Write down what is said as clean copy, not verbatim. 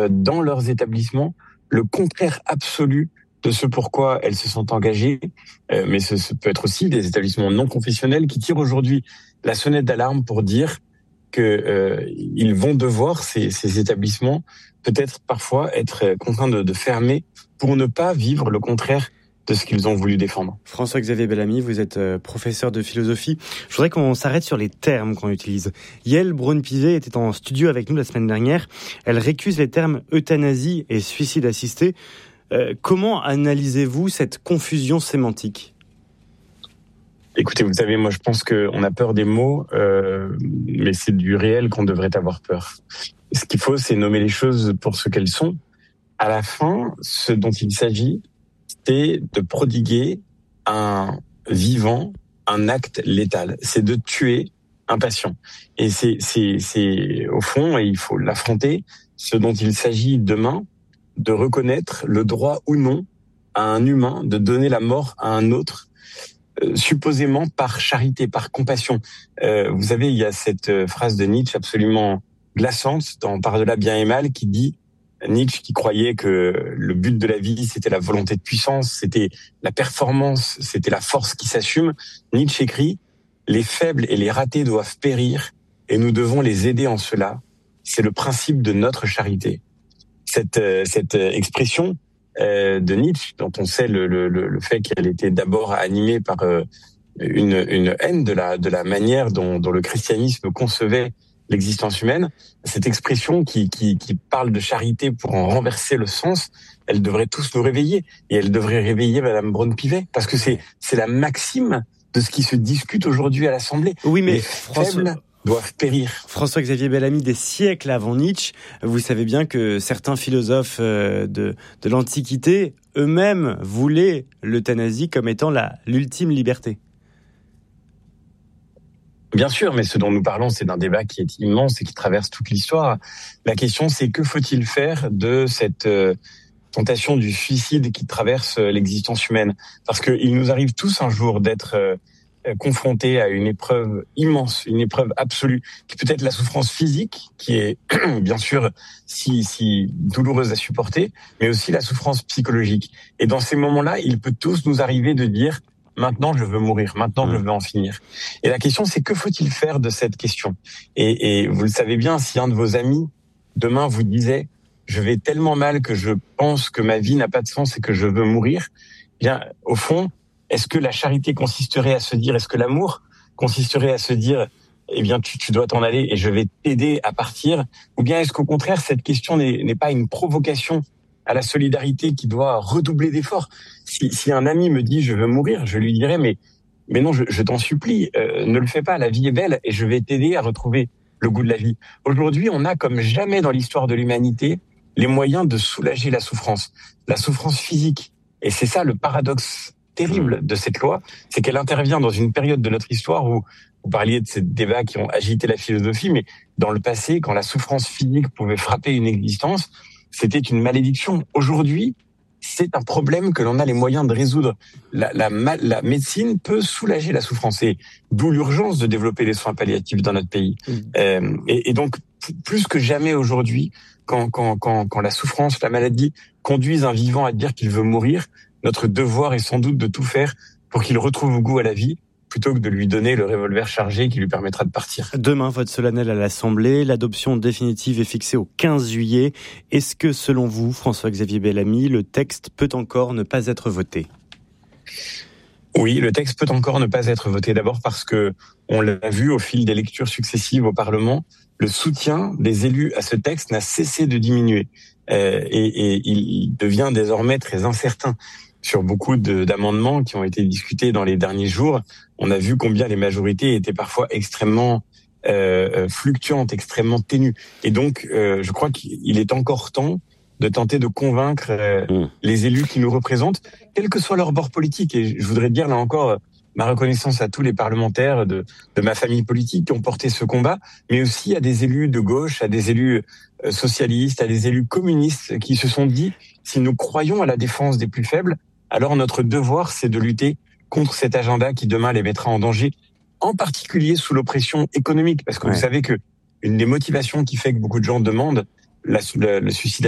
dans leurs établissements le contraire absolu de ce pourquoi elles se sont engagées. Mais ce peut être aussi des établissements non confessionnels qui tirent aujourd'hui la sonnette d'alarme pour dire que ils vont devoir, ces établissements, peut-être parfois être contraints de fermer pour ne pas vivre le contraire de ce qu'ils ont voulu défendre. François-Xavier Bellamy, vous êtes professeur de philosophie. Je voudrais qu'on s'arrête sur les termes qu'on utilise. Yael Braun-Pivet était en studio avec nous la semaine dernière. Elle récuse les termes euthanasie et suicide assisté. Comment analysez-vous cette confusion sémantique ? Écoutez, vous savez, moi je pense qu'on a peur des mots, mais c'est du réel qu'on devrait avoir peur. Ce qu'il faut, c'est nommer les choses pour ce qu'elles sont. À la fin, ce dont il s'agit, c'est de prodiguer un vivant, un acte létal. C'est de tuer un patient. Et c'est au fond, et il faut l'affronter, ce dont il s'agit demain, de reconnaître le droit ou non à un humain de donner la mort à un autre, supposément par charité, par compassion. Vous savez, il y a cette phrase de Nietzsche absolument glaçante dans Par-delà bien et mal qui dit, Nietzsche qui croyait que le but de la vie c'était la volonté de puissance, c'était la performance, c'était la force qui s'assume. Nietzsche écrit, les faibles et les ratés doivent périr et nous devons les aider en cela. C'est le principe de notre charité. Cette expression de Nietzsche, dont on sait le fait qu'elle était d'abord animée par une haine de la manière dont le christianisme concevait l'existence humaine, cette expression qui parle de charité pour en renverser le sens, elle devrait tous nous réveiller. Et elle devrait réveiller Madame Braun-Pivet, parce que c'est la maxime de ce qui se discute aujourd'hui à l'Assemblée. Oui, mais les faibles doivent périr. François-Xavier Bellamy, des siècles avant Nietzsche, vous savez bien que certains philosophes de l'Antiquité eux-mêmes voulaient l'euthanasie comme étant l'ultime liberté. Bien sûr, mais ce dont nous parlons, c'est d'un débat qui est immense et qui traverse toute l'histoire. La question, c'est que faut-il faire de cette tentation du suicide qui traverse l'existence humaine ? Parce qu'il nous arrive tous un jour d'être confrontés à une épreuve immense, une épreuve absolue, qui peut être la souffrance physique, qui est bien sûr si douloureuse à supporter, mais aussi la souffrance psychologique. Et dans ces moments-là, il peut tous nous arriver de dire maintenant, je veux mourir. Maintenant, je veux en finir. Et la question, c'est que faut-il faire de cette question ? Et vous le savez bien, si un de vos amis, demain, vous disait « je vais tellement mal que je pense que ma vie n'a pas de sens et que je veux mourir », bien, au fond, est-ce que la charité consisterait à se dire, est-ce que l'amour consisterait à se dire « eh bien, tu dois t'en aller et je vais t'aider à partir » ou bien est-ce qu'au contraire, cette question n'est pas une provocation à la solidarité qui doit redoubler d'efforts. Si un ami me dit je veux mourir, je lui dirais mais non, je t'en supplie, ne le fais pas, la vie est belle et je vais t'aider à retrouver le goût de la vie. Aujourd'hui, on a comme jamais dans l'histoire de l'humanité les moyens de soulager la souffrance physique. Et c'est ça le paradoxe terrible de cette loi, c'est qu'elle intervient dans une période de notre histoire où vous parliez de ces débats qui ont agité la philosophie, mais dans le passé, quand la souffrance physique pouvait frapper une existence, c'était une malédiction. Aujourd'hui, c'est un problème que l'on a les moyens de résoudre. La médecine peut soulager la souffrance, et d'où l'urgence de développer les soins palliatifs dans notre pays. Et donc, plus que jamais aujourd'hui, quand la souffrance, la maladie conduisent un vivant à dire qu'il veut mourir, notre devoir est sans doute de tout faire pour qu'il retrouve goût à la vie, plutôt que de lui donner le revolver chargé qui lui permettra de partir. Demain, vote solennel à l'Assemblée. L'adoption définitive est fixée au 15 juillet. Est-ce que, selon vous, François-Xavier Bellamy, le texte peut encore ne pas être voté ? Oui, le texte peut encore ne pas être voté. D'abord parce que, on l'a vu au fil des lectures successives au Parlement, le soutien des élus à ce texte n'a cessé de diminuer. Et il devient désormais très incertain. Sur beaucoup d'amendements qui ont été discutés dans les derniers jours, on a vu combien les majorités étaient parfois extrêmement fluctuantes, extrêmement ténues. Et donc, je crois qu'il est encore temps de tenter de convaincre les élus qui nous représentent, quel que soit leur bord politique. Et je voudrais dire là encore ma reconnaissance à tous les parlementaires de ma famille politique qui ont porté ce combat, mais aussi à des élus de gauche, à des élus socialistes, à des élus communistes qui se sont dit, si nous croyons à la défense des plus faibles, alors notre devoir, c'est de lutter contre cet agenda qui demain les mettra en danger, en particulier sous l'oppression économique. Parce que vous savez que une des motivations qui fait que beaucoup de gens demandent le suicide